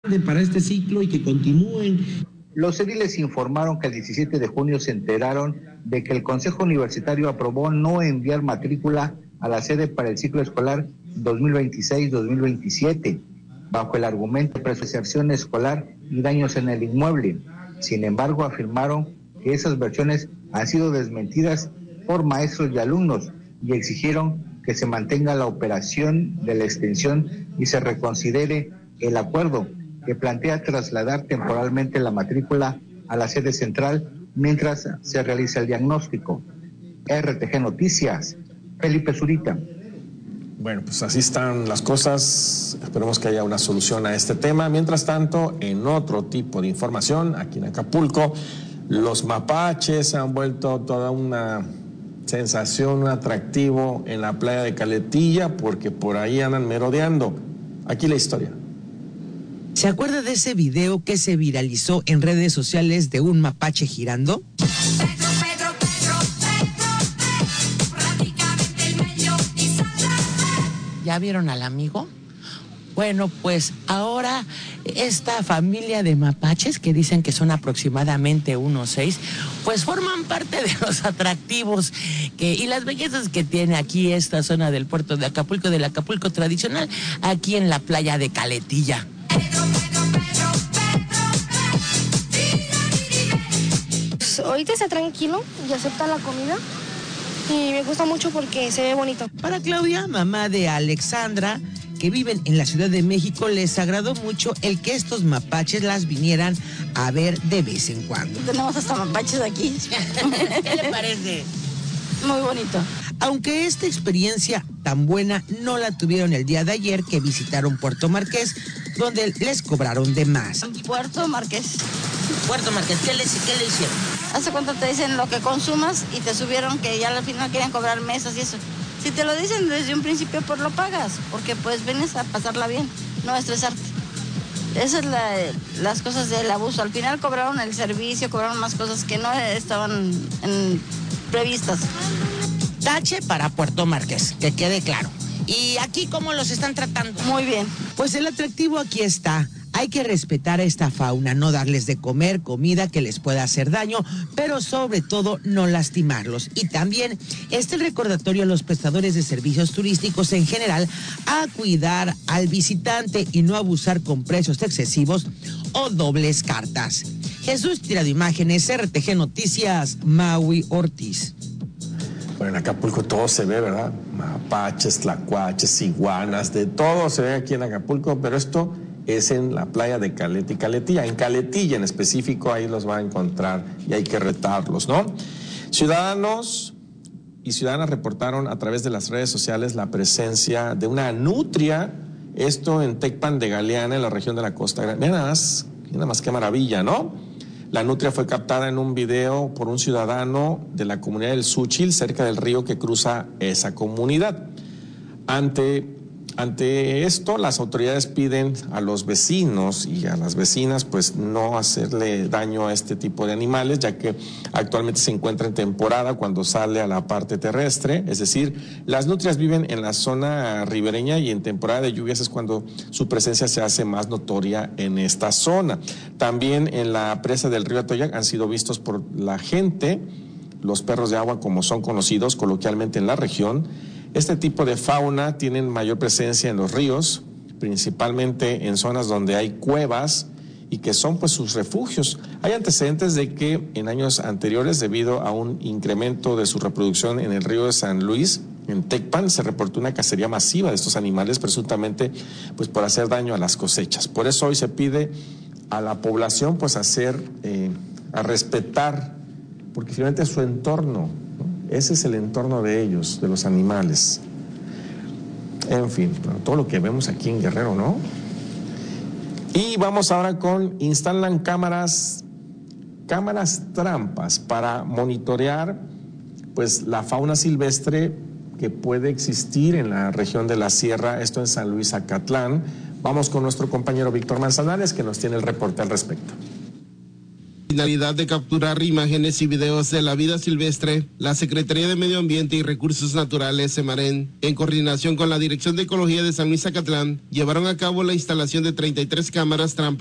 para este ciclo y que continúen. Los ediles informaron que el 17 de junio se enteraron de que el Consejo Universitario aprobó no enviar matrícula a la sede para el ciclo escolar 2026-2027, bajo el argumento de preservación escolar y daños en el inmueble. Sin embargo, afirmaron que esas versiones han sido desmentidas por maestros y alumnos y exigieron que se mantenga la operación de la extensión y se reconsidere el acuerdo que plantea trasladar temporalmente la matrícula a la sede central mientras se realiza el diagnóstico. RTG Noticias, Felipe Zurita. Bueno, pues así están las cosas. Esperemos que haya una solución a este tema. Mientras tanto, en otro tipo de información, aquí en Acapulco, los mapaches han vuelto toda una sensación, un atractivo en la playa de Caletilla, porque por ahí andan merodeando. Aquí la historia. ¿Se acuerda de ese video que se viralizó en redes sociales de un mapache girando? ¿Ya vieron al amigo? Bueno, pues ahora esta familia de mapaches, que dicen que son aproximadamente unos 6, pues forman parte de los atractivos y las bellezas que tiene aquí esta zona del puerto de Acapulco, del Acapulco tradicional, aquí en la playa de Caletilla. Pues ahorita está tranquilo y acepta la comida y me gusta mucho porque se ve bonito. Para Claudia, mamá de Alexandra, que viven en la Ciudad de México, les agradó mucho el que estos mapaches las vinieran a ver de vez en cuando. Tenemos hasta mapaches aquí. ¿Qué le parece? Muy bonito. Aunque esta experiencia tan buena no la tuvieron el día de ayer que visitaron Puerto Marqués, donde les cobraron de más. Puerto Marqués. Puerto Marqués, ¿qué le hicieron? Hace cuánto te dicen lo que consumas y te subieron que ya al final quieren cobrar mesas y eso. Si te lo dicen desde un principio, pues lo pagas, porque pues vienes a pasarla bien, no a estresarte. Esas son las cosas del abuso. Al final cobraron el servicio, cobraron más cosas que no estaban previstas. Tache para Puerto Marqués, que quede claro. ¿Y aquí cómo los están tratando? Muy bien. Pues el atractivo aquí está. Hay que respetar a esta fauna, no darles de comer comida que les pueda hacer daño, pero sobre todo no lastimarlos. Y también el recordatorio a los prestadores de servicios turísticos en general a cuidar al visitante y no abusar con precios excesivos o dobles cartas. Jesús Tirado Imágenes, RTG Noticias, Maui Ortiz. Bueno, en Acapulco todo se ve, ¿verdad? Mapaches, tlacuaches, iguanas, de todo se ve aquí en Acapulco, pero esto es en la playa de Caleta y Caletilla. En Caletilla en específico, ahí los va a encontrar y hay que retarlos, ¿no? Ciudadanos y ciudadanas reportaron a través de las redes sociales la presencia de una nutria, esto en Tecpan de Galeana, en la región de la Costa Grande. Nada más qué maravilla, ¿no? La nutria fue captada en un video por un ciudadano de la comunidad del Xúchil, cerca del río que cruza esa comunidad. Ante esto, las autoridades piden a los vecinos y a las vecinas pues no hacerle daño a este tipo de animales, ya que actualmente se encuentra en temporada cuando sale a la parte terrestre, es decir, las nutrias viven en la zona ribereña y en temporada de lluvias es cuando su presencia se hace más notoria en esta zona. También en la presa del río Atoyac han sido vistos por la gente, los perros de agua como son conocidos coloquialmente en la región. Este tipo de fauna tienen mayor presencia en los ríos, principalmente en zonas donde hay cuevas y que son pues sus refugios. Hay antecedentes de que en años anteriores, debido a un incremento de su reproducción en el río de San Luis, en Tecpan, se reportó una cacería masiva de estos animales, presuntamente pues por hacer daño a las cosechas. Por eso hoy se pide a la población pues a respetar, porque finalmente es su entorno, ¿no? Ese es el entorno de ellos, de los animales. En fin, todo lo que vemos aquí en Guerrero, ¿no? Y vamos ahora instalan cámaras trampas para monitorear pues la fauna silvestre que puede existir en la región de la Sierra, esto en San Luis Acatlán. Vamos con nuestro compañero Víctor Manzanares, que nos tiene el reporte al respecto. finalidad de capturar imágenes y videos de la vida silvestre, la Secretaría de Medio Ambiente y Recursos Naturales, Semarén, en coordinación con la Dirección de Ecología de San Luis Zacatlán, llevaron a cabo la instalación de 33 cámaras trampa